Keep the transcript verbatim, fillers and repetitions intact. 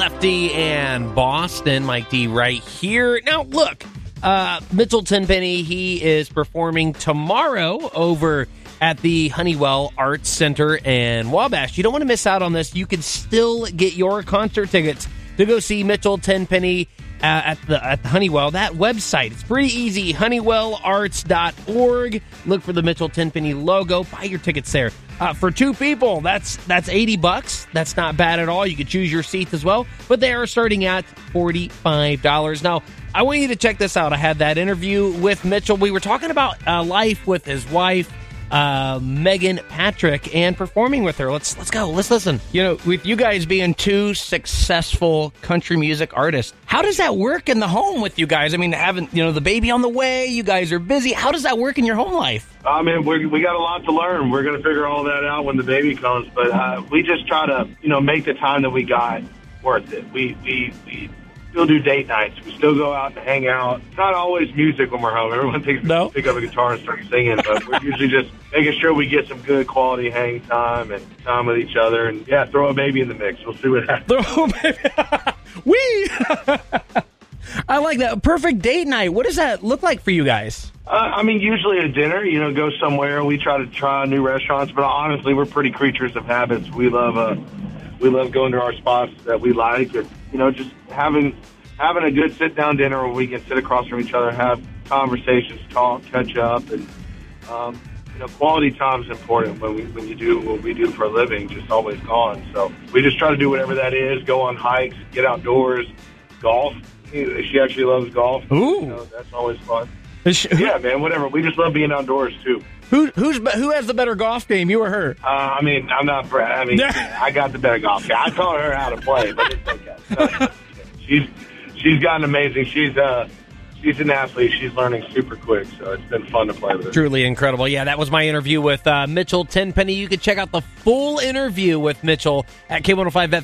Lefty and Boston. Mike D right here. Now, look, uh, Mitchell Tenpenny, he is performing tomorrow over at the Honeywell Arts Center in Wabash. You don't want to miss out on this. You can still get your concert tickets to go see Mitchell Tenpenny uh, at the at the Honeywell. That website, it's pretty easy, honeywell arts dot org. Look for the Mitchell Tenpenny logo. Buy your tickets there. Uh, for two people, that's that's eighty bucks. That's not bad at all. You can choose your seats as well, but they are starting at forty-five dollars. Now, I want you to check this out. I had that interview with Mitchell. We were talking about uh, life with his wife, uh, Megan Patrick, and performing with her. Let's let's go. Let's listen. You know, with you guys being two successful country music artists, how does that work in the home with you guys? I mean, having, you know, the baby on the way, you guys are busy. How does that work in your home life? I mean, we we got a lot to learn. We're going to figure all that out when the baby comes. But uh, we just try to, you know, make the time that we got worth it. We we we still do date nights. We still go out and hang out. It's not always music when we're home. Everyone thinks we no. pick up a guitar and start singing, but we're usually just making sure we get some good quality hang time and time with each other. And, yeah, throw a baby in the mix. We'll see what happens. Throw a baby. Wee! I like that. Perfect date night. What does that look like for you guys? Uh, I mean, usually at dinner, you know, go somewhere. We try to try new restaurants, but honestly, we're pretty creatures of habits. We love uh, we love going to our spots that we like, and you know, just having having a good sit down dinner where we can sit across from each other, have conversations, talk, catch up, and um, you know, quality time is important when we when you do what we do for a living. Just always gone. So we just try to do whatever that is. Go on hikes, get outdoors, golf. She actually loves golf. Ooh, you know, that's always fun. She, yeah, man, whatever. We just love being outdoors, too. Who who's who has the better golf game, you or her? Uh, I mean, I'm not. I mean, I got the better golf game. I taught her how to play, but it's okay. So, she's she's gotten amazing. She's uh she's an athlete. She's learning super quick, so it's been fun to play with her. Truly incredible. Yeah, that was my interview with uh, Mitchell Tenpenny. You can check out the full interview with Mitchell at K one oh five F